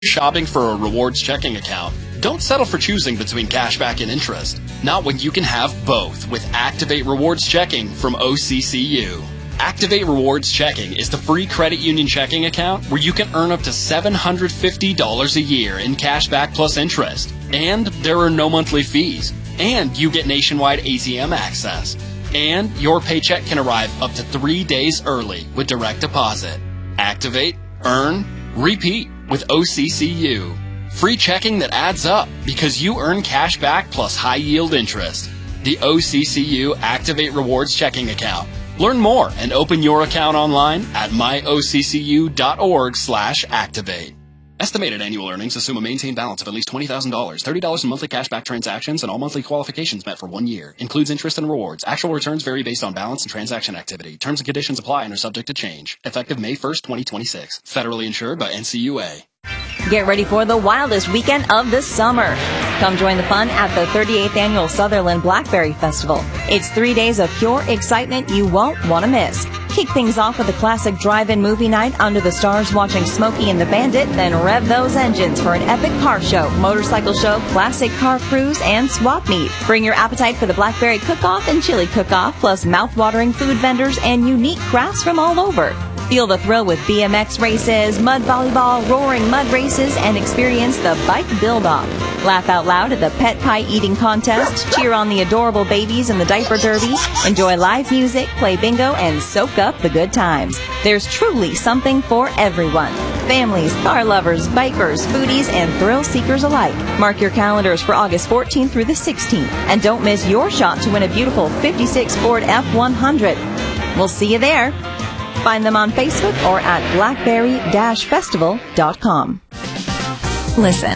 Shopping for a rewards checking account? Don't settle for choosing between cashback and interest. Not when you can have both with Activate Rewards Checking from OCCU. Activate Rewards Checking is the free credit union checking account where you can earn up to $750 a year in cashback plus interest. And there are no monthly fees. And you get nationwide ATM access. And your paycheck can arrive up to 3 days early with direct deposit. Activate, earn, repeat with OCCU. Free checking that adds up because you earn cash back plus high yield interest. The OCCU Activate Rewards Checking Account. Learn more and open your account online at myoccu.org/activate. Estimated annual earnings assume a maintained balance of at least $20,000, $30 in monthly cashback transactions, and all monthly qualifications met for 1 year. Includes interest and rewards. Actual returns vary based on balance and transaction activity. Terms and conditions apply and are subject to change. Effective May 1st, 2026. Federally insured by NCUA. Get ready for the wildest weekend of the summer. Come join the fun at the 38th Annual Sutherland Blackberry Festival. It's 3 days of pure excitement you won't want to miss. Kick things off with a classic drive-in movie night under the stars watching Smokey and the Bandit, then rev those engines for an epic car show, motorcycle show, classic car cruise, and swap meet. Bring your appetite for the Blackberry Cook-Off and Chili Cook-Off, plus mouth-watering food vendors and unique crafts from all over. Feel the thrill with BMX races, mud volleyball, roaring mud races, and experience the bike build-off. Laugh out loud at the pet pie eating contest, cheer on the adorable babies in the diaper derby, enjoy live music, play bingo, and soak up the good times. There's truly something for everyone. Families, car lovers, bikers, foodies, and thrill seekers alike. Mark your calendars for August 14th through the 16th, and don't miss your shot to win a beautiful 56 Ford F100. We'll see you there. Find them on Facebook or at blackberry-festival.com. Listen,